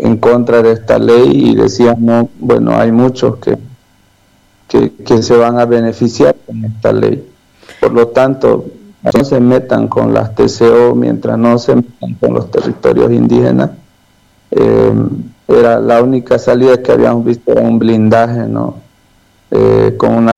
en contra de esta ley y decíamos, bueno, hay muchos que se van a beneficiar con esta ley. Por lo tanto, no se metan con las TCO mientras no se metan con los territorios indígenas. Era la única salida que habíamos visto, era un blindaje, ¿no? Con una